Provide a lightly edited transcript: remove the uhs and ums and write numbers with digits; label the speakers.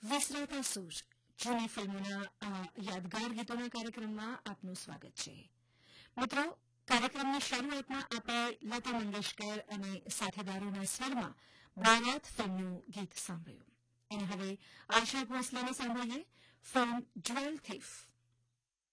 Speaker 1: વિસરાતા સૂર જૂની ફિલ્મોના આ યાદગાર ગીતોના કાર્યક્રમમાં આપનું સ્વાગત છે. મિત્રો, કાર્યક્રમની શરૂઆતમાં આપણે લતા મંગેશકર અને સાથીદારોના સ્વરમાં બારાત ફિલ્મનું ગીત સાંભળ્યું અને હવે આશા ભોસલેને સાંભળીએ ફિલ્મ જ્વેલ થીફ.